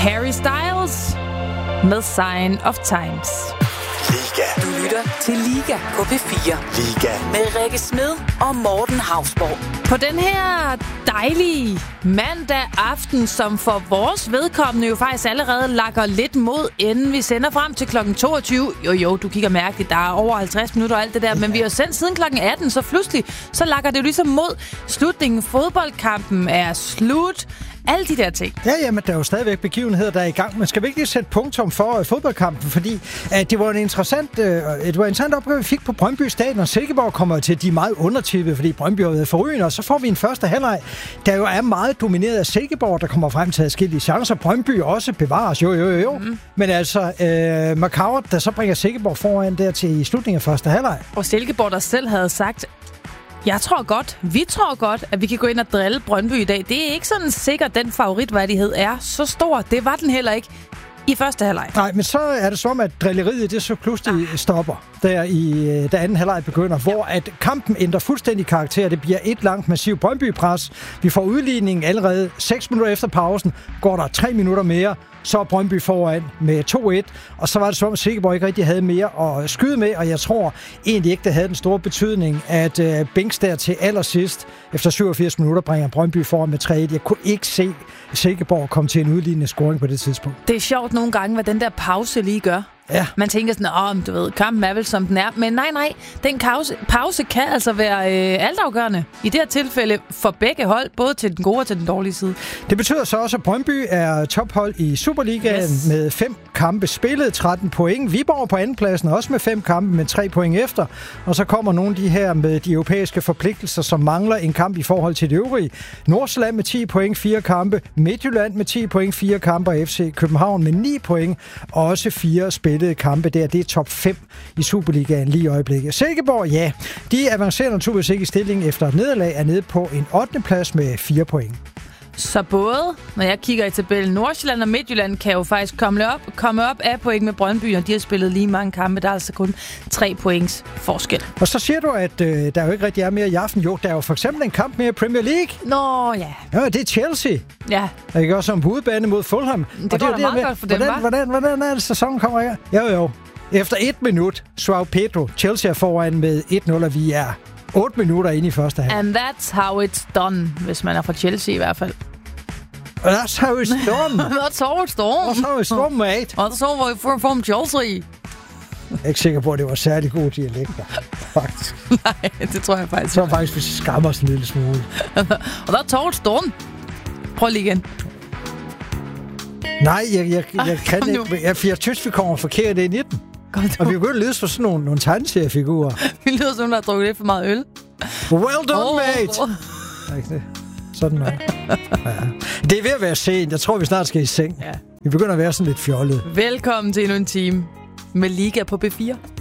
Harry Styles med Sign of Times. Liga. Du lytter til Liga på P4. Liga. Med Rikke Smed og Morten Hausborg. På den her dejlige mandag aften, som for vores vedkommende jo faktisk allerede lakker lidt mod, inden vi sender frem til klokken 22. Jo, du kigger mærkeligt, der er over 50 minutter og alt det der, men vi har sendt siden klokken 18, så pludselig så lakker det jo ligesom mod slutningen. Fodboldkampen er slut. Alle de der ting. Ja, men der er jo stadigvæk begivenheder, der er i gang. Man skal virkelig sætte punktum for fodboldkampen, fordi det var en interessant opgave, vi fik på Brøndby Stadion, og Silkeborg kommer til de meget undertippede, fordi Brøndby har været forrygende, og så får vi en første halvleg, der jo er meget domineret af Silkeborg, der kommer frem til adskillige chancer. Brøndby også bevares, jo. Men altså, McCourt, der så bringer Silkeborg foran der til i slutningen af første halvleg. Og Silkeborg, der selv havde sagt, vi tror godt, at vi kan gå ind og drille Brøndby i dag. Det er ikke sådan sikkert, den favoritværdighed er så stor. Det var den heller ikke i første halvleg. Nej, men så er det som, at drilleriet det så pludselig stopper, da anden halvleg begynder, hvor at kampen ændrer fuldstændig karakter. Det bliver et langt massiv Brøndby-pres. Vi får udligningen allerede 6 minutter efter pausen. Går der 3 minutter mere, så er Brøndby foran med 2-1, og så var det som, at Silkeborg ikke rigtig havde mere at skyde med, og jeg tror egentlig ikke, det havde den store betydning, at Binks der til allersidst, efter 87 minutter, bringer Brøndby foran med 3-1. Jeg kunne ikke se Silkeborg komme til en udlignende scoring på det tidspunkt. Det er sjovt nogle gange, hvad den der pause lige gør. Ja. Man tænker sådan, du ved, kampen er vel som den er. Men nej, den pause kan altså være altafgørende. I det her tilfælde for begge hold, både til den gode og til den dårlige side. Det betyder så også, at Brøndby er tophold i Superligaen med 5 kampe spillet, 13 point. Viborg på andenpladsen også med 5 kampe med 3 point efter. Og så kommer nogle af de her med de europæiske forpligtelser, som mangler en kamp i forhold til det øvrige. Nordsjælland med 10 point, 4 kampe. Midtjylland med 10 point, 4 kampe. Og FC København med 9 point, og også 4 spillede kampe der. Det er top 5 i Superligaen lige i øjeblikket. Silkeborg, ja, de avancerer naturligvis ikke i stillingen efter et nederlag, er nede på en 8. plads med 4 point. Så både, når jeg kigger i tabellen, Nordsjælland og Midtjylland kan jo faktisk komme op af point med Brøndby, og de har spillet lige mange kampe. Der er altså kun 3 points forskel. Og så siger du, at der jo ikke rigtig er mere i aften. Jo, der er jo for eksempel en kamp mere i Premier League. Nå, ja. Ja, det er Chelsea. Ja. Der kan også som udebane mod Fulham. Det går da meget godt for dem, hvordan er det, sæsonen kommer her? Jo. Efter 1 minut, Joao Pedro, Chelsea er foran med 1-0, og vi er 8 minutter inde i første halvleg. And that's how it's done, hvis man er fra Chelsea i hvert fald. That's how it's done. That's how it's done. That's how it's done, mate. That's how we're from Chelsea. Jeg er ikke sikker på, at det var særlig gode dialekter, faktisk. Nej, det tror jeg faktisk. Jeg tror faktisk, vi skammer os en lille smule. Og that's how it's done. Prøv lige igen. Nej, jeg kan ikke. Jeg synes, vi kommer forkert ind i den. Og vi begynder at lyde for sådan nogle tegneseriefigurer. Vi lyder som, der har drukket lidt for meget øl. Well done, mate! Sådan noget. Ja. Det er ved at være sent. Jeg tror, vi snart skal i seng. Ja. Vi begynder at være sådan lidt fjollede. Velkommen til endnu en time med Liga på P4.